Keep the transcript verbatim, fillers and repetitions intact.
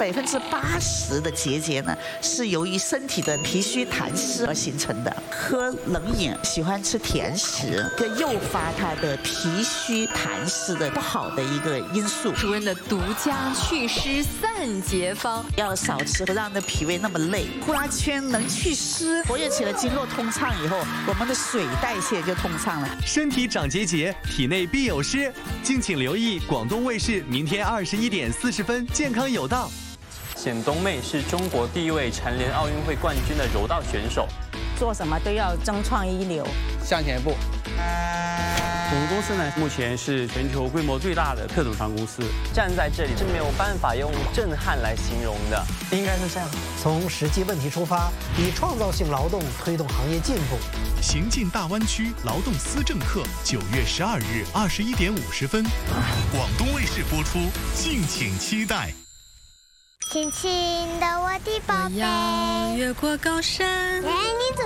百分之八十的结节呢是由于身体的脾虚痰湿而形成的。喝冷饮、喜欢吃甜食，跟诱发他的脾虚痰湿的不好的一个因素。 主任的独家祛湿散结方， 要少吃，不让你的脾胃那么累。呼啦圈能祛湿，活跃起了经络通畅以后，我们的水代谢就通畅了。 身体长结节，体内必有湿。敬请留意广东卫视明天二十一点四十分《健康有道》。 冼冬妹是中国第一位蝉联奥运会冠军的柔道选手。 做什么都要争创一流。 向前一步。 我们公司呢，目前是全球规模最大的特种船公司。站在这里是没有办法用震撼来形容的，应该是这样。 从实际问题出发，以创造性劳动推动行业进步。 行进大湾区劳动思政课，九月十二日二十一点五十分，广东卫视播出，敬请期待。 轻轻的我的宝贝， 我要越过高山。 哎，你怎